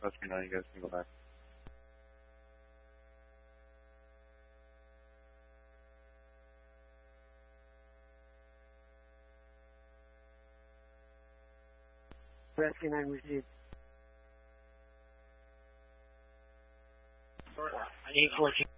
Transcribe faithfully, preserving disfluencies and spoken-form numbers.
Rescue nine, you guys can go back. Rescue nine received. eight fourteen.